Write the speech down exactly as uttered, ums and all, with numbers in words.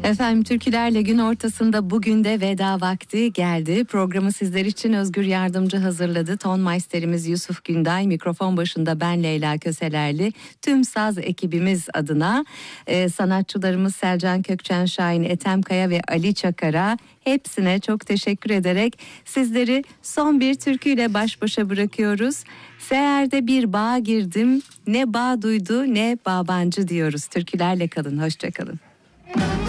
Efendim, türkülerle gün ortasında bugün de veda vakti geldi. Programı sizler için Özgür Yardımcı hazırladı. Ton maisterimiz Yusuf Günday, mikrofon başında ben Leyla Köselerli. Tüm saz ekibimiz adına e, sanatçılarımız Selcan Kökçen Şahin, Ethem Kaya ve Ali Çakar'a hepsine çok teşekkür ederek sizleri son bir türküyle baş başa bırakıyoruz. Seher'de bir bağa girdim, ne bağ duydu ne bağbancı diyoruz. Türkülerle kalın, hoşça kalın.